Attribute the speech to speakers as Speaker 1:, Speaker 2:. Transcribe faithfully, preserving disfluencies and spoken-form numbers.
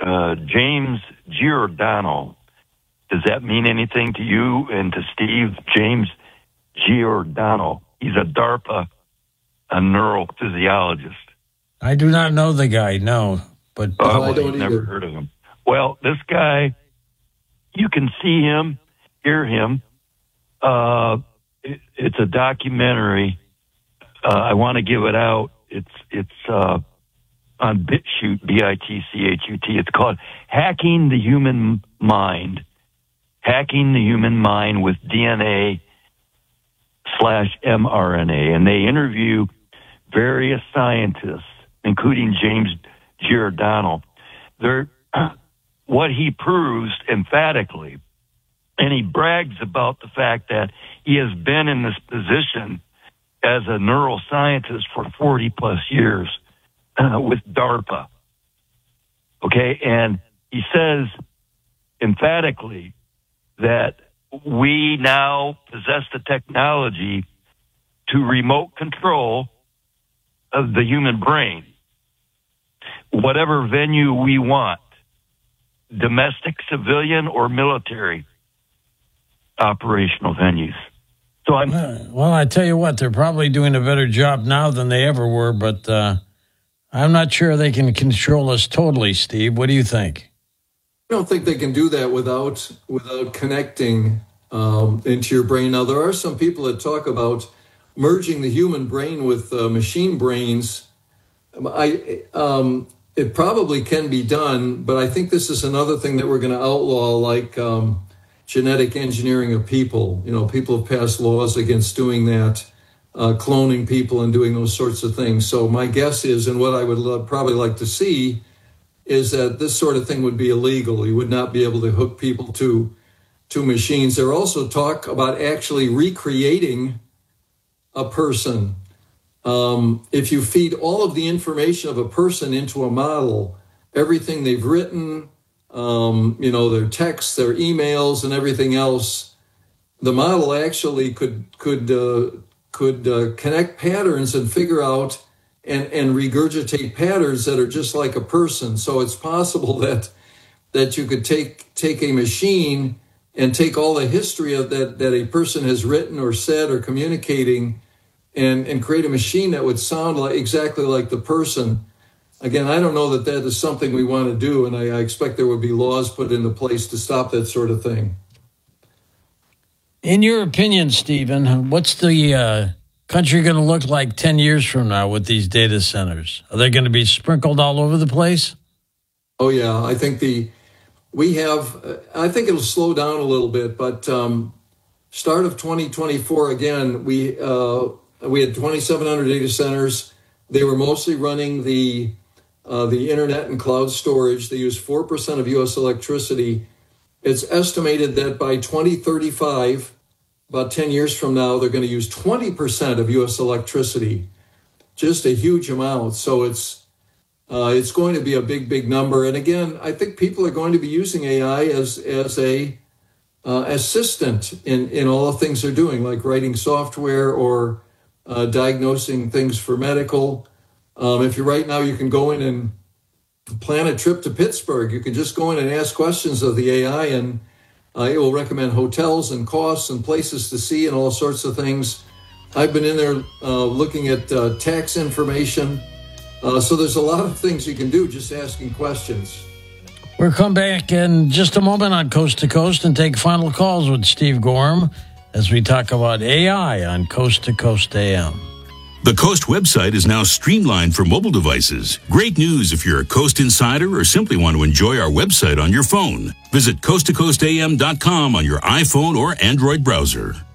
Speaker 1: uh, James Giordano. Does that mean anything to you and to Steve? James Giordano. He's a DARPA, a neurophysiologist.
Speaker 2: I do not know the guy, no. But
Speaker 1: oh,
Speaker 3: I
Speaker 1: well,
Speaker 3: don't
Speaker 1: you've never
Speaker 3: either.
Speaker 1: heard of him. Well, this guy, you can see him, hear him. Uh, it, it's a documentary. Uh, I want to give it out. It's it's uh, on BitChute, B I T C H U T. It's called Hacking the Human Mind. Hacking the Human Mind with D N A slash mRNA. And they interview various scientists, including James Giordano. They're, what he proves emphatically, and he brags about the fact that he has been in this position as a neuroscientist for forty plus years uh, with DARPA. Okay, and he says emphatically that we now possess the technology to remote control of the human brain, whatever venue we want, domestic, civilian, or military operational venues. So I'm
Speaker 2: well, I tell you what, they're probably doing a better job now than they ever were, but uh, I'm not sure they can control us totally, Steve. What do you think?
Speaker 3: I don't think they can do that without without connecting um, into your brain. Now, there are some people that talk about merging the human brain with uh, machine brains. I um, it probably can be done, but I think this is another thing that we're going to outlaw, like um, genetic engineering of people. You know, people have passed laws against doing that, uh, cloning people and doing those sorts of things. So my guess is, and what I would love, probably like to see, is that this sort of thing would be illegal. You would not be able to hook people to to machines. There also talk about actually recreating a person. Um, if you feed all of the information of a person into a model, everything they've written, um, you know, their texts, their emails, and everything else, the model actually could could uh, could uh, connect patterns and figure out and, and regurgitate patterns that are just like a person. So it's possible that that you could take take a machine and take all the history of that that a person has written or said or communicating, and, and create a machine that would sound like exactly like the person. Again, I don't know that that is something we want to do, and I, I expect there would be laws put into place to stop that sort of thing.
Speaker 2: In your opinion, Stephen, what's the uh, country going to look like ten years from now with these data centers? Are they going to be sprinkled all over the place?
Speaker 3: Oh, yeah. I think the we have, uh, I think it'll slow down a little bit, but um, start of twenty twenty-four, again, we uh, we had twenty-seven hundred data centers. They were mostly running the uh, the internet and cloud storage. They use four percent of U S electricity. It's estimated that by twenty thirty-five, about ten years from now, they're going to use twenty percent of U S electricity, just a huge amount. So it's uh, it's going to be a big, big number. And again, I think people are going to be using A I as as a uh, assistant in, in all the things they're doing, like writing software or uh, diagnosing things for medical. Um, if you right now, you can go in and plan a trip to Pittsburgh. You can just go in and ask questions of the A I, and Uh, it will recommend hotels and costs and places to see and all sorts of things. I've been in there uh, looking at uh, tax information. Uh, so there's a lot of things you can do just asking questions.
Speaker 2: We'll come back in just a moment on Coast to Coast and take final calls with Steve Gorham as we talk about A I on Coast to Coast A M.
Speaker 4: The Coast website is now streamlined for mobile devices. Great news if you're a Coast insider or simply want to enjoy our website on your phone. Visit coast to coast a m dot com on your iPhone or Android browser.